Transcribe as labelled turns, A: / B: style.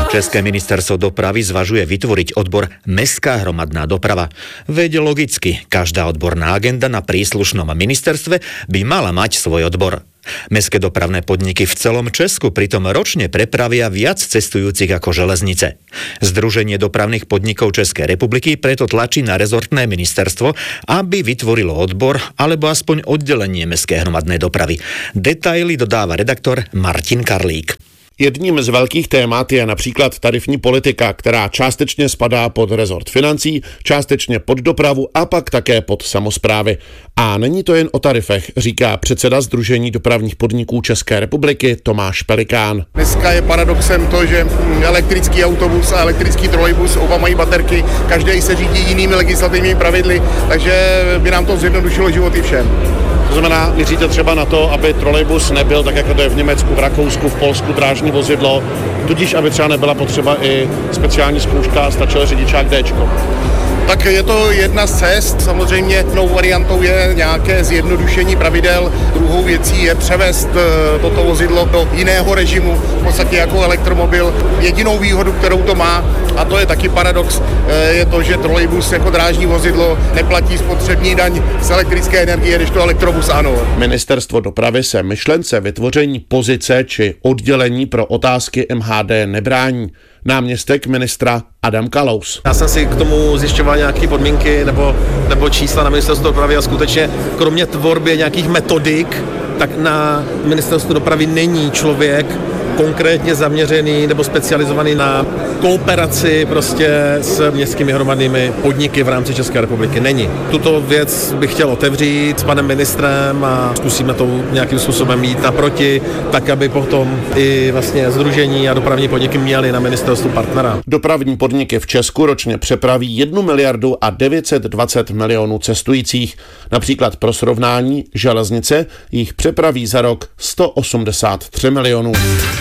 A: České ministerstvo dopravy zvažuje vytvoriť odbor Mestská hromadná doprava. Veď logicky, každá odborná agenda na príslušnom ministerstve by mala mať svoj odbor. Mestské dopravné podniky v celom Česku pritom ročne prepravia viac cestujúcich ako železnice. Združenie dopravných podnikov Českej republiky preto tlačí na rezortné ministerstvo, aby vytvorilo odbor alebo aspoň oddelenie mestskej hromadnej dopravy. Detaily dodáva redaktor Martin Karlík.
B: Jedním z velkých témat je například tarifní politika, která částečně spadá pod rezort financí, částečně pod dopravu a pak také pod samosprávy. A není to jen o tarifech, říká předseda Sdružení dopravních podniků České republiky Tomáš Pelikán.
C: Dneska je paradoxem to, že elektrický autobus a elektrický trolejbus oba mají baterky, každý se řídí jinými legislativními pravidly, takže by nám to zjednodušilo životy všem.
B: To znamená, míříte třeba na to, aby trolejbus nebyl tak, jako to je v Německu, v Rakousku, v Polsku drážní vozidlo, tudíž aby třeba nebyla potřeba i speciální zkouška, stačil řidičák Dčko.
C: Tak je to jedna z cest, samozřejmě jednou variantou je nějaké zjednodušení pravidel, druhou věcí je převést toto vozidlo do jiného režimu, v podstatě jako elektromobil. Jedinou výhodu, kterou to má, a to je taky paradox, je to, že trolejbus jako drážní vozidlo neplatí spotřební daň z elektrické energie, když to elektrobus ano.
B: Ministerstvo dopravy se myšlence vytvoření pozice či oddělení pro otázky MHD nebrání. Náměstek ministra Adam Kalous.
D: Já jsem si k tomu zjišťoval nějaké podmínky nebo čísla na ministerstvu dopravy a skutečně kromě tvorby nějakých metodik, tak na ministerstvu dopravy není člověk konkrétně zaměřený nebo specializovaný na kooperaci prostě s městskými hromadnými podniky v rámci České republiky. Není. Tuto věc bych chtěl otevřít s panem ministrem a zkusíme to nějakým způsobem jít naproti, tak aby potom i vlastně sdružení a dopravní podniky měly na ministerstvu partnera.
B: Dopravní podniky v Česku ročně přepraví 1 miliardu a 920 milionů cestujících. Například pro srovnání železnice jich přepraví za rok 183 milionů.